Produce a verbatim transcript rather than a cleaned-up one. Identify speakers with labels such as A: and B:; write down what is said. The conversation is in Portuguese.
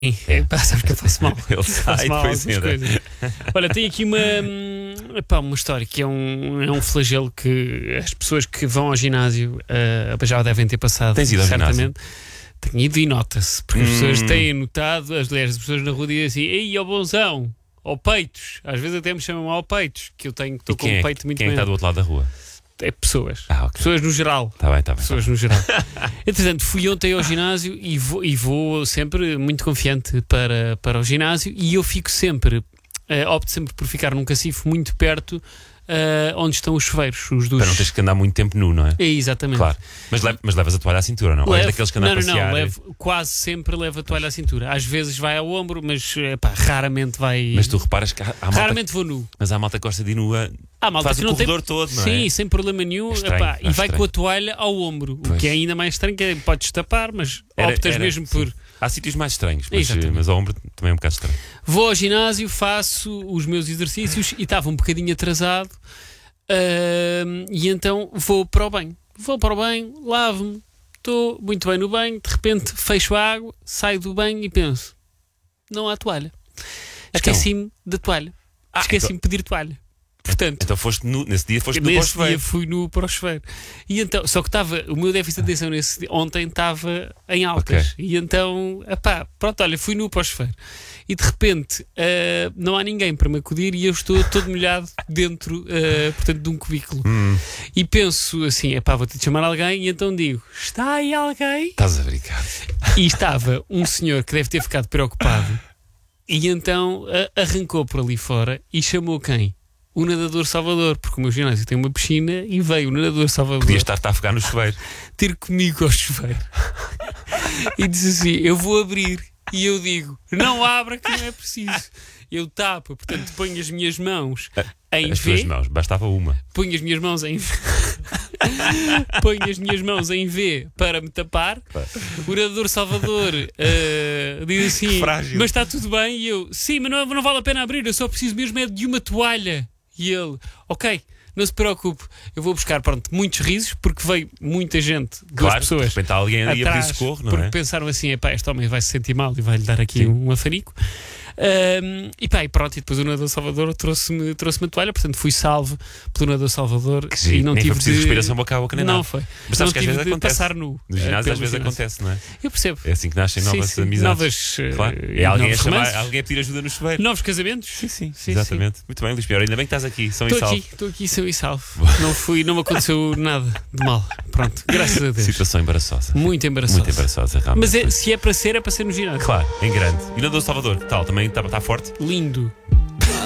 A: É, pá, sabes que eu faço mal.
B: Ele sai e depois entra.
A: Olha, tem aqui uma, epá, uma história que é um, é um flagelo que as pessoas que vão ao ginásio uh, já devem ter passado.
B: Tens ido ao
A: certamente.
B: ginásio?
A: Tenho ido e nota-se, porque as
B: Hum.
A: pessoas têm notado, as, as pessoas na rua dizem assim: ei, ó bonzão, ó peitos. Às vezes até me chamam ao peitos, que eu tenho, estou com
B: quem
A: um
B: é,
A: peito muito
B: quem é que está
A: bem.
B: do outro lado da rua?
A: É pessoas.
B: Ah, ok.
A: Pessoas no geral.
B: Está bem, está bem.
A: Pessoas no geral. Entretanto, fui ontem ao ginásio e vou, e vou sempre muito confiante para, para o ginásio, e eu fico sempre, uh, opto sempre por ficar num cacifo muito perto uh, onde estão os chuveiros, os dos...
B: Para não teres que andar muito tempo nu, não é?
A: É, exatamente.
B: Claro. Mas, le- mas levas a toalha à cintura, não? Ou és
A: Levo-
B: daqueles que andam
A: não,
B: a
A: não,
B: passear?
A: não, levo, quase sempre levo a toalha à cintura. Às vezes vai ao ombro, mas epá, raramente vai.
B: Mas tu reparas que há, há malta,
A: Raramente vou nu.
B: mas há malta que gosta de ir nua.
A: Há malta
B: Faz
A: que
B: o
A: não tem-
B: corredor todo, não é?
A: Sim, sem problema nenhum.
B: É estranho,
A: Epá,
B: acho
A: e vai
B: estranho.
A: com a toalha ao ombro, o
B: Pois.
A: que é ainda mais estranho, que é, podes tapar, mas
B: Era-
A: optas
B: era,
A: mesmo
B: sim.
A: por.
B: Há sítios mais estranhos, mas,
A: Exatamente.
B: mas ao ombro também é um bocado estranho.
A: Vou ao ginásio, faço os meus exercícios e estava um bocadinho atrasado, ahm, e então vou para o banho. Vou para o banho, lavo-me, estou muito bem no banho, de repente fecho a água, saio do banho e penso: não há toalha. Esqueci-me da toalha.
B: Ah,
A: Esqueci-me de pedir toalha. Portanto,
B: Então foste nu, nesse dia foste nu para o
A: nesse dia
B: chuveiro.
A: fui no para o chuveiro. E então, só que estava, o meu déficit de atenção nesse dia, ontem estava em altas. E então, epá, pronto, olha, fui nu para o chuveiro. E de repente ah, não há ninguém para me acudir e eu estou todo molhado dentro, ah, portanto, de um cubículo.
B: Hum,
A: E penso assim: epá, vou ter de chamar alguém. E então digo: está aí alguém?
B: estás a brincar.
A: E estava um senhor que deve ter ficado preocupado. E então ah, arrancou por ali fora e chamou quem? O nadador Salvador, porque o meu ginásio tem uma piscina e veio o nadador Salvador
B: Podias estar-te a afogar no chuveiro.
A: ter comigo ao chuveiro e disse assim: eu vou abrir. E eu digo: não abra, que não é preciso. Eu tapo, portanto ponho as minhas mãos em
B: As tuas
A: V,
B: mãos, bastava uma.
A: ponho as minhas mãos em V, ponho as minhas mãos em V para me tapar. O nadador Salvador uh, diz assim:
B: Frágil.
A: mas está tudo bem? E eu: sim, mas não, não vale a pena abrir, eu só preciso mesmo é de uma toalha. E ele: ok, não se preocupe, eu vou buscar, pronto, muitos risos, porque veio muita gente, duas
B: Claro, de
A: pessoas
B: repente há alguém ali a
A: atrás,
B: pedir socorro, não
A: porque
B: é?
A: pensaram assim: epá, este homem vai se sentir mal e vai-lhe dar aqui
B: Sim.
A: um afarico. Um, e pá, e pronto, e depois o nadador Salvador trouxe-me trouxe-me a toalha, portanto fui salvo pelo nadador Salvador.
B: Que
A: E
B: giro,
A: não
B: nem
A: tive
B: foi preciso
A: de...
B: respiração boca a boca nem
A: não
B: nada.
A: foi.
B: Mas sabes
A: não
B: que às
A: tive
B: vezes
A: de
B: acontece.
A: passar nu.
B: No
A: eh,
B: ginásio
A: pelo
B: às vezes
A: ginásio.
B: acontece, não é?
A: Eu percebo.
B: É assim que nascem novas
A: sim, sim.
B: amizades.
A: Novas, eh,
B: Claro.
A: e
B: É alguém a,
A: novos
B: chamar,
A: romances.
B: alguém a pedir ajuda no chuveiro.
A: Novos casamentos?
B: Sim, sim,
A: Sim,
B: exatamente. Muito bem, Luís Pior, ainda bem que estás aqui, são e
A: Estou
B: salvo.
A: aqui, estou aqui são e salvo. Não fui, não me aconteceu nada de mal. Pronto, graças a Deus.
B: Situação embaraçosa.
A: Muito embaraçoso.
B: Muito embaraçosa, realmente.
A: Mas é, se é para ser, é para ser no ginásio.
B: Claro, em grande. E o nadador Salvador, que tal? Também está tá forte?
A: Lindo.